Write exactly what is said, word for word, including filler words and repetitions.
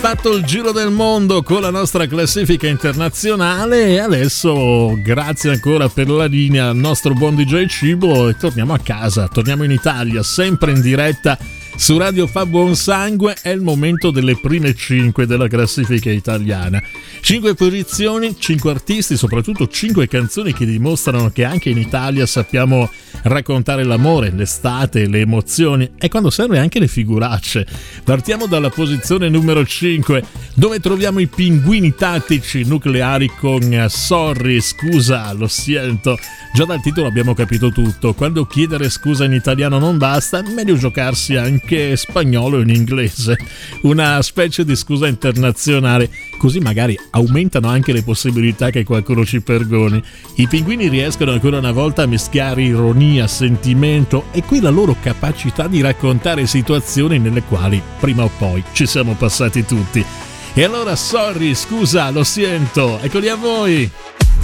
fatto il giro del mondo con la nostra classifica internazionale e adesso grazie ancora per la linea al nostro buon D J Cibo e torniamo a casa, torniamo in Italia, sempre in diretta su Radio Fa Buon Sangue. È il momento delle prime cinque della classifica italiana. Cinque posizioni, cinque artisti, soprattutto cinque canzoni che dimostrano che anche in Italia sappiamo raccontare l'amore, l'estate, le emozioni e quando serve anche le figuracce. Partiamo dalla posizione numero cinque, dove troviamo i Pinguini Tattici Nucleari con Sorry, scusa, lo siento. Già dal titolo abbiamo capito tutto. Quando chiedere scusa in italiano non basta, meglio giocarsi anche spagnolo o in inglese. Una specie di scusa internazionale, così magari aumentano anche le possibilità che qualcuno ci perdoni. I Pinguini riescono ancora una volta a mischiare ironia, sentimento e qui la loro capacità di raccontare situazioni nelle quali prima o poi ci siamo passati tutti. E allora Sorry, scusa, lo siento, eccoli a voi!